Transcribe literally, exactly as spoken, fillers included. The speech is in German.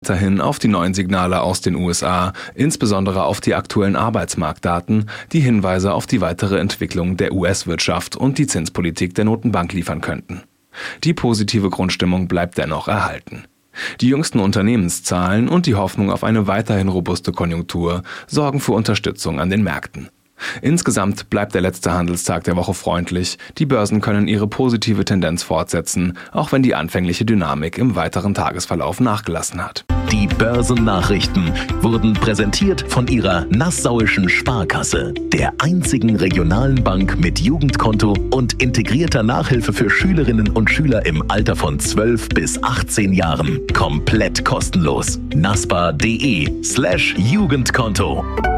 Weiterhin auf die neuen Signale aus den U S A, insbesondere auf die aktuellen Arbeitsmarktdaten, die Hinweise auf die weitere Entwicklung der U S-Wirtschaft und die Zinspolitik der Notenbank liefern könnten. Die positive Grundstimmung bleibt dennoch erhalten. Die jüngsten Unternehmenszahlen und die Hoffnung auf eine weiterhin robuste Konjunktur sorgen für Unterstützung an den Märkten. Insgesamt bleibt der letzte Handelstag der Woche freundlich. Die Börsen können ihre positive Tendenz fortsetzen, auch wenn die anfängliche Dynamik im weiteren Tagesverlauf nachgelassen hat. Die Börsennachrichten wurden präsentiert von ihrer Nassauischen Sparkasse, der einzigen regionalen Bank mit Jugendkonto und integrierter Nachhilfe für Schülerinnen und Schüler im Alter von zwölf bis achtzehn Jahren. Komplett kostenlos. naspa.de slash Jugendkonto.